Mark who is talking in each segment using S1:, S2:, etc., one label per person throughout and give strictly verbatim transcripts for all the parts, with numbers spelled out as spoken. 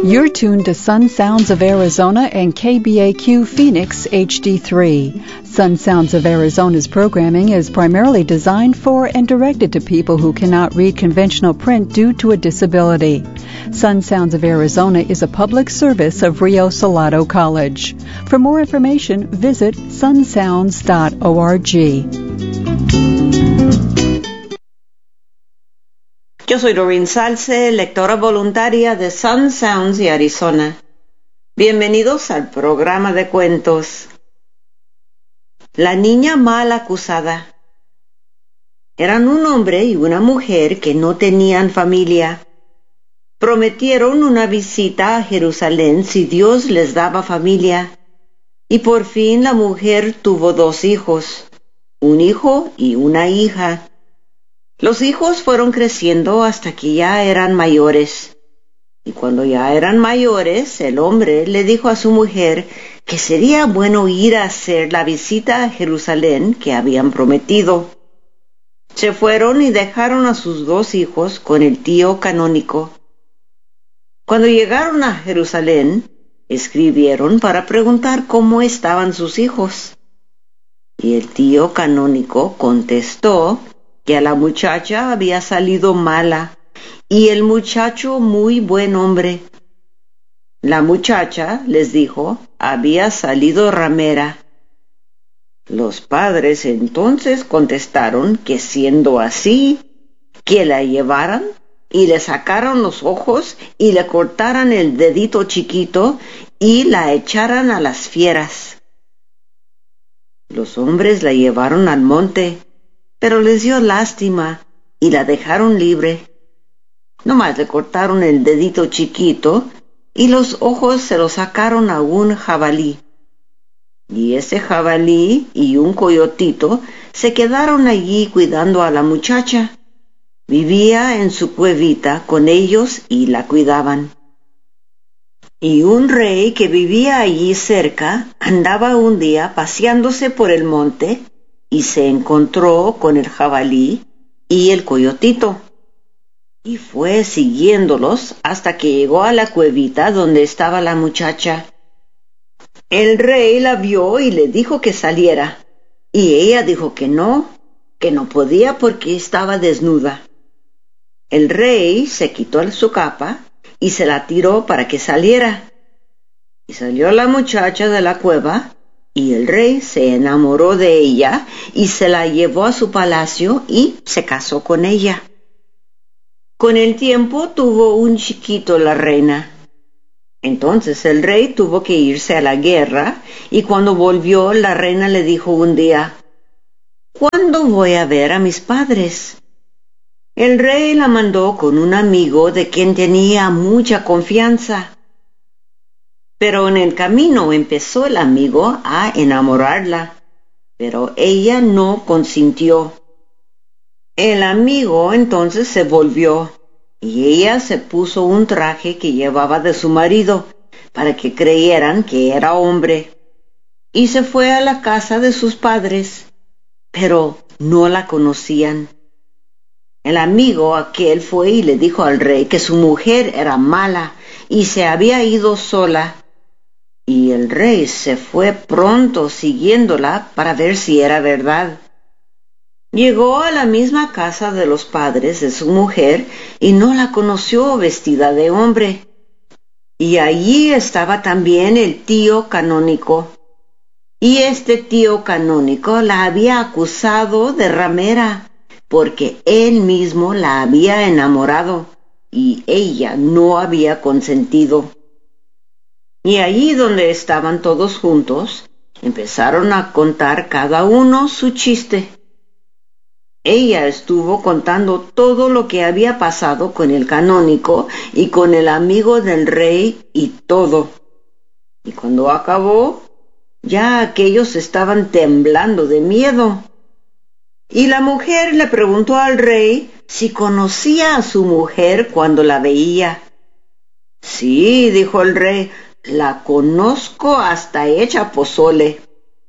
S1: You're tuned to Sun Sounds of Arizona and K B A Q Phoenix H D three. Sun Sounds of Arizona's programming is primarily designed for and directed to people who cannot read conventional print due to a disability. Sun Sounds of Arizona is a public service of Rio Salado College. For more information, visit sun sounds dot org.
S2: Yo soy Doreen Salce, lectora voluntaria de Sun Sounds y Arizona. Bienvenidos al programa de cuentos. La niña mal acusada. Eran un hombre y una mujer que no tenían familia. Prometieron una visita a Jerusalén si Dios les daba familia. Y por fin la mujer tuvo dos hijos, un hijo y una hija. Los hijos fueron creciendo hasta que ya eran mayores. Y cuando ya eran mayores, el hombre le dijo a su mujer que sería bueno ir a hacer la visita a Jerusalén que habían prometido. Se fueron y dejaron a sus dos hijos con el tío canónico. Cuando llegaron a Jerusalén, escribieron para preguntar cómo estaban sus hijos. Y el tío canónico contestó que a la muchacha había salido mala y el muchacho muy buen hombre. La muchacha, les dijo, había salido ramera. Los padres entonces contestaron que siendo así, que la llevaran y le sacaran los ojos y le cortaran el dedito chiquito y la echaran a las fieras. Los hombres la llevaron al monte, pero les dio lástima y la dejaron libre. Nomás le cortaron el dedito chiquito y los ojos se los sacaron a un jabalí. Y ese jabalí y un coyotito se quedaron allí cuidando a la muchacha. Vivía en su cuevita con ellos y la cuidaban. Y un rey que vivía allí cerca andaba un día paseándose por el monte y se encontró con el jabalí y el coyotito. Y fue siguiéndolos hasta que llegó a la cuevita donde estaba la muchacha. El rey la vio y le dijo que saliera. Y ella dijo que no, que no podía porque estaba desnuda. El rey se quitó su capa y se la tiró para que saliera. Y salió la muchacha de la cueva, y el rey se enamoró de ella y se la llevó a su palacio y se casó con ella. Con el tiempo tuvo un chiquito la reina. Entonces el rey tuvo que irse a la guerra y cuando volvió la reina le dijo un día: ¿Cuándo voy a ver a mis padres? El rey la mandó con un amigo de quien tenía mucha confianza. Pero en el camino empezó el amigo a enamorarla, pero ella no consintió. El amigo entonces se volvió y ella se puso un traje que llevaba de su marido para que creyeran que era hombre y se fue a la casa de sus padres, pero no la conocían. El amigo aquel fue y le dijo al rey que su mujer era mala y se había ido sola. Y el rey se fue pronto siguiéndola para ver si era verdad. Llegó a la misma casa de los padres de su mujer y no la conoció vestida de hombre. Y allí estaba también el tío canónico. Y este tío canónico la había acusado de ramera, porque él mismo la había enamorado y ella no había consentido. Y allí donde estaban todos juntos, empezaron a contar cada uno su chiste. Ella estuvo contando todo lo que había pasado con el canónico y con el amigo del rey y todo. Y cuando acabó, ya aquellos estaban temblando de miedo. Y la mujer le preguntó al rey si conocía a su mujer cuando la veía. Sí, dijo el rey, la conozco hasta hecha pozole.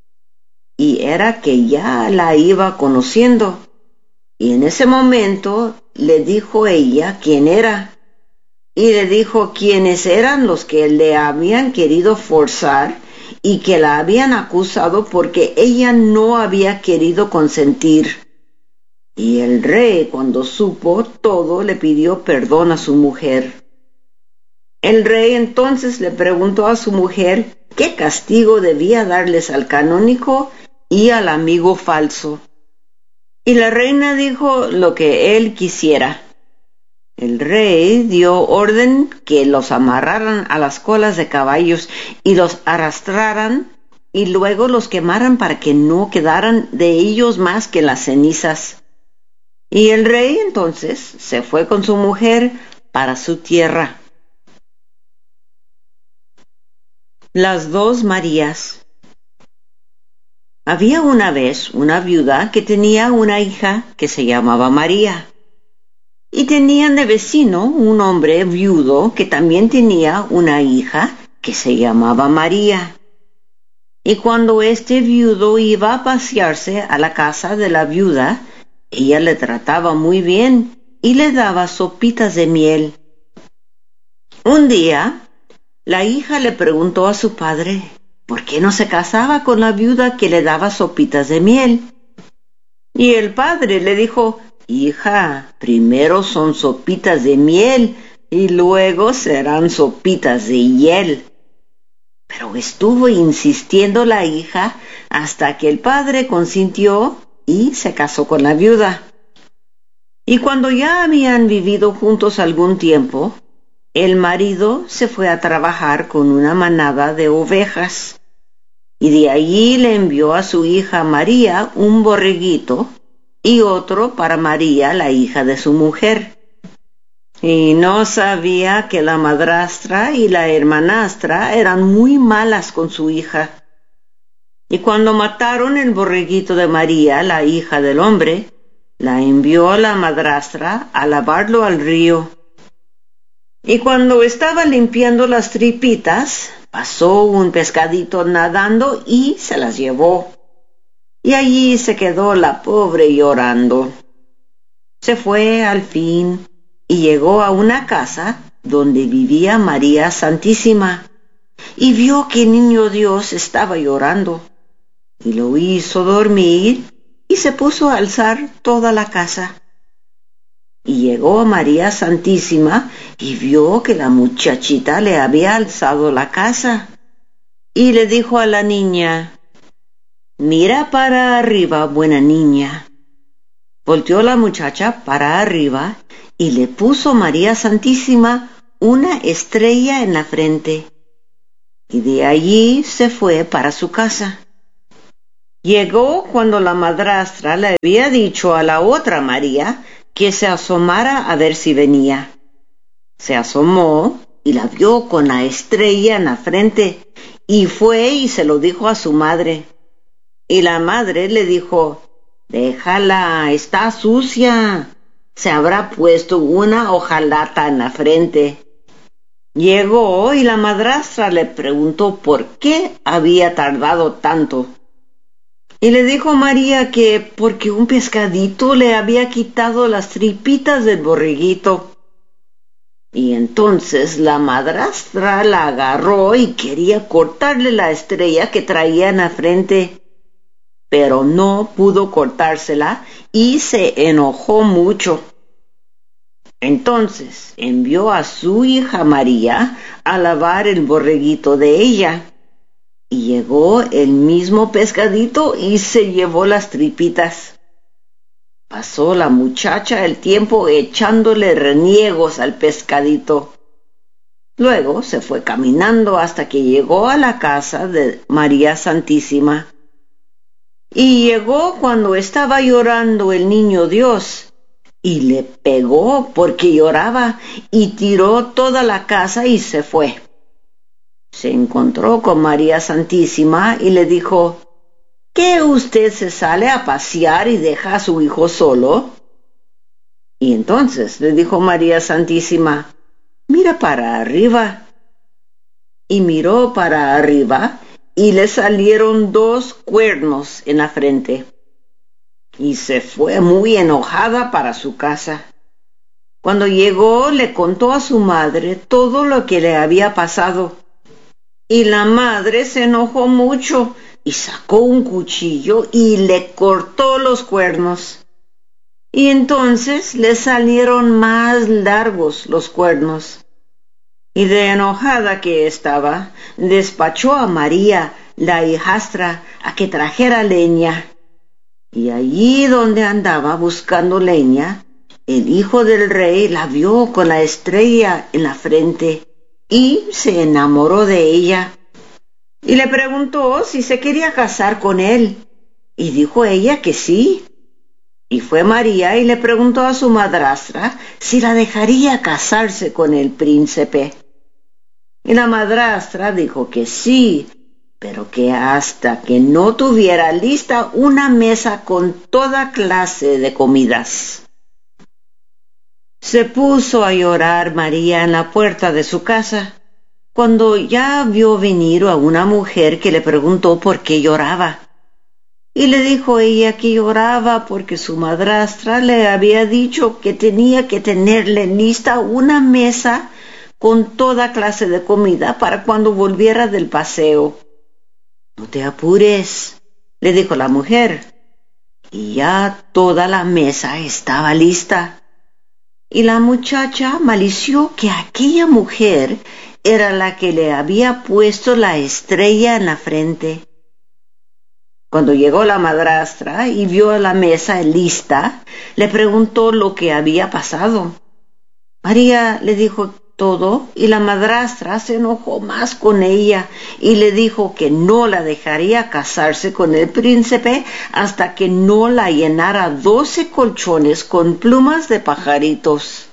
S2: Y era que ya la iba conociendo. Y en ese momento le dijo ella quién era. y le dijo quiénes eran los que le habían querido forzar y que la habían acusado porque ella no había querido consentir. Y el rey, cuando supo todo, le pidió perdón a su mujer. El rey entonces le preguntó a su mujer qué castigo debía darles al canónigo y al amigo falso. Y la reina dijo lo que él quisiera. El rey dio orden que los amarraran a las colas de caballos y los arrastraran y luego los quemaran para que no quedaran de ellos más que las cenizas. Y el rey entonces se fue con su mujer para su tierra. Las dos Marías. Había una vez una viuda que tenía una hija que se llamaba María. Y tenían de vecino un hombre viudo que también tenía una hija que se llamaba María. Y cuando este viudo iba a pasearse a la casa de la viuda, ella le trataba muy bien y le daba sopitas de miel. Un día, la hija le preguntó a su padre por qué no se casaba con la viuda que le daba sopitas de miel. Y el padre le dijo: hija, primero son sopitas de miel y luego serán sopitas de hiel. Pero estuvo insistiendo la hija hasta que el padre consintió y se casó con la viuda. Y cuando ya habían vivido juntos algún tiempo, el marido se fue a trabajar con una manada de ovejas, y de allí le envió a su hija María un borreguito y otro para María, la hija de su mujer. Y no sabía que la madrastra y la hermanastra eran muy malas con su hija. Y cuando mataron el borreguito de María, la hija del hombre, la envió la madrastra a lavarlo al río. Y cuando estaba limpiando las tripitas, pasó un pescadito nadando y se las llevó. Y allí se quedó la pobre llorando. Se fue al fin y llegó a una casa donde vivía María Santísima y vio que el niño Dios estaba llorando y lo hizo dormir y se puso a alzar toda la casa. Y llegó a María Santísima y vio que la muchachita le había alzado la casa y le dijo a la niña: mira para arriba, buena niña. Volteó la muchacha para arriba y le puso María Santísima una estrella en la frente. Y de allí se fue para su casa. Llegó cuando la madrastra le había dicho a la otra María que se asomara a ver si venía. Se asomó y la vio con la estrella en la frente y fue y se lo dijo a su madre. Y la madre le dijo: déjala, está sucia, se habrá puesto una hojalata en la frente. Llegó y la madrastra le preguntó por qué había tardado tanto. Y le dijo María que porque un pescadito le había quitado las tripitas del borreguito. Y entonces la madrastra la agarró y quería cortarle la estrella que traía en la frente, pero no pudo cortársela y se enojó mucho. Entonces envió a su hija María a lavar el borreguito de ella. Y llegó el mismo pescadito y se llevó las tripitas. Pasó la muchacha el tiempo echándole reniegos al pescadito. Luego se fue caminando hasta que llegó a la casa de María Santísima. Y llegó cuando estaba llorando el niño Dios, y le pegó porque lloraba, y tiró toda la casa y se fue. Se encontró con María Santísima y le dijo: ¿qué usted se sale a pasear y deja a su hijo solo? Y entonces le dijo María Santísima: mira para arriba. Y miró para arriba y le salieron dos cuernos en la frente. Y se fue muy enojada para su casa. Cuando llegó, le contó a su madre todo lo que le había pasado. Y la madre se enojó mucho y sacó un cuchillo y le cortó los cuernos. Y entonces le salieron más largos los cuernos. Y de enojada que estaba, despachó a María, la hijastra, a que trajera leña. Y allí donde andaba buscando leña, el hijo del rey la vio con la estrella en la frente y se enamoró de ella. Y le preguntó si se quería casar con él. Y dijo ella que sí. Y fue María y le preguntó a su madrastra si la dejaría casarse con el príncipe. Y la madrastra dijo que sí, pero que hasta que no tuviera lista una mesa con toda clase de comidas. Se puso a llorar María en la puerta de su casa, cuando ya vio venir a una mujer que le preguntó por qué lloraba. Y le dijo ella que lloraba porque su madrastra le había dicho que tenía que tenerle lista una mesa con toda clase de comida para cuando volviera del paseo. «No te apures», le dijo la mujer. Y ya toda la mesa estaba lista. Y la muchacha malició que aquella mujer era la que le había puesto la estrella en la frente. Cuando llegó la madrastra y vio la mesa lista, le preguntó lo que había pasado. María le dijo todo y la madrastra se enojó más con ella y le dijo que no la dejaría casarse con el príncipe hasta que no la llenara doce colchones con plumas de pajaritos.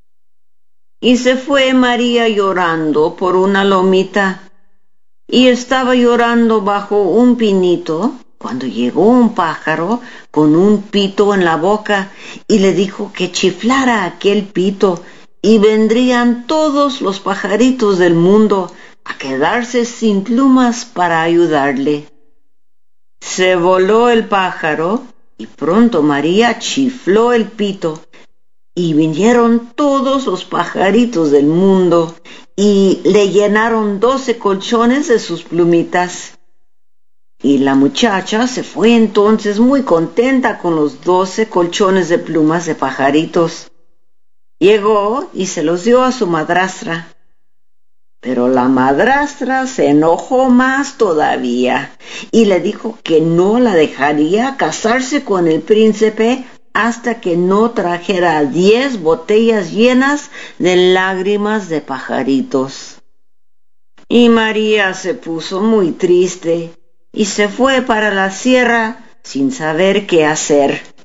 S2: Y se fue María llorando por una lomita y estaba llorando bajo un pinito cuando llegó un pájaro con un pito en la boca y le dijo que chiflara aquel pito y vendrían todos los pajaritos del mundo a quedarse sin plumas para ayudarle. Se voló el pájaro y pronto María chifló el pito y vinieron todos los pajaritos del mundo y le llenaron doce colchones de sus plumitas. Y la muchacha se fue entonces muy contenta con los doce colchones de plumas de pajaritos. Llegó y se los dio a su madrastra. Pero la madrastra se enojó más todavía y le dijo que no la dejaría casarse con el príncipe hasta que no trajera diez botellas llenas de lágrimas de pajaritos. Y María se puso muy triste y se fue para la sierra sin saber qué hacer.